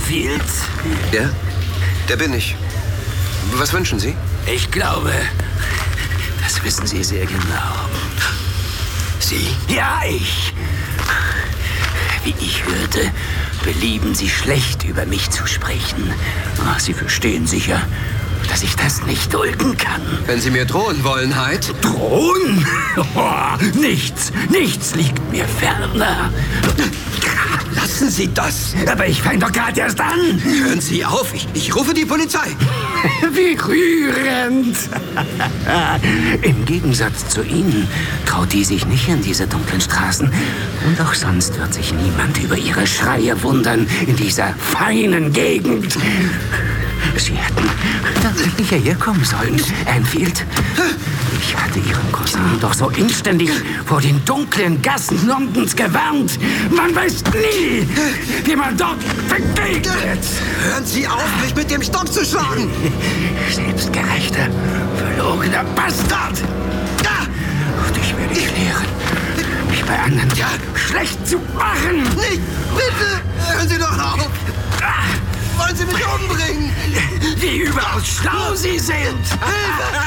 Enfield? Ja, der bin ich. Was wünschen Sie? Ich glaube, das wissen Sie sehr genau. Sie? Ja, ich. Wie ich hörte, belieben Sie schlecht über mich zu sprechen. Ach, Sie verstehen sicher, dass ich das nicht dulden kann. Wenn Sie mir drohen wollen, Hyde? Drohen? Oh, nichts liegt mir ferner. Lassen Sie das! Aber ich fange doch gerade erst an. Hören Sie auf, ich rufe die Polizei. Wie rührend. Im Gegensatz zu Ihnen traut die sich nicht in diese dunklen Straßen. Und auch sonst wird sich niemand über ihre Schreie wundern in dieser feinen Gegend. Sie hätten wirklich hierher kommen sollen, Enfield. Ich hatte Ihren Cousin doch so inständig vor den dunklen Gassen Londons gewarnt. Man weiß nie, wie man dort begegnet. Hören Sie auf, mich mit dem Stock zu schlagen! Selbstgerechter, verlogener Bastard! Dich werde ich lehren, mich bei anderen schlecht zu machen. Nicht! Bitte! Hören Sie doch auf! Wollen Sie mich umbringen? Wie überaus schlau Sie sind! Hilfe!